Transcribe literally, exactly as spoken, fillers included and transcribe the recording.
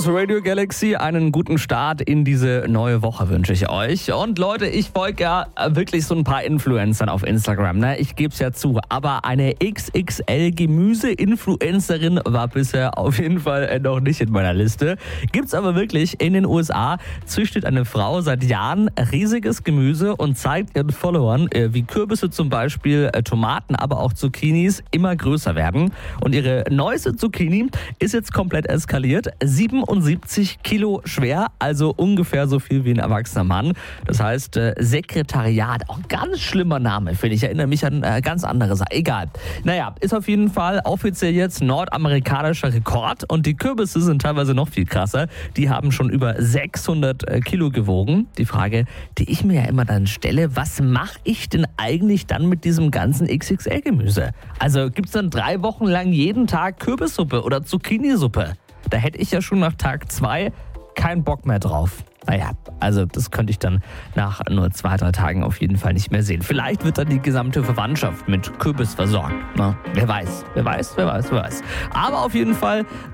aus Radio Galaxy. Einen guten Start in diese neue Woche wünsche ich euch. Und Leute, ich folge ja wirklich so ein paar Influencern auf Instagram. Ne? Ich gebe es ja zu. Aber eine X X L-Gemüse-Influencerin war bisher auf jeden Fall noch nicht in meiner Liste. Gibt's aber wirklich. In den U S A züchtet eine Frau seit Jahren riesiges Gemüse und zeigt ihren Followern, wie Kürbisse zum Beispiel, Tomaten, aber auch Zucchinis immer größer werden. Und ihre neueste Zucchini ist jetzt komplett eskaliert. siebenundsiebzig Kilo schwer, also ungefähr so viel wie ein erwachsener Mann. Das heißt, äh, Sekretariat, auch ein ganz schlimmer Name, finde ich. Ich erinnere mich an äh, ganz andere Sachen. Egal. Naja, ist auf jeden Fall offiziell jetzt nordamerikanischer Rekord. Und die Kürbisse sind teilweise noch viel krasser. Die haben schon über sechshundert Kilo gewogen. Die Frage, die ich mir ja immer dann stelle, was mache ich denn eigentlich dann mit diesem ganzen X X L-Gemüse? Also gibt es dann drei Wochen lang jeden Tag Kürbissuppe oder Zucchini-Suppe? Da hätte ich ja schon nach Tag zwei keinen Bock mehr drauf. Naja, also das könnte ich dann nach nur zwei, drei Tagen auf jeden Fall nicht mehr sehen. Vielleicht wird dann die gesamte Verwandtschaft mit Kürbis versorgt. Na, wer weiß, wer weiß, wer weiß, wer weiß. Aber auf jeden Fall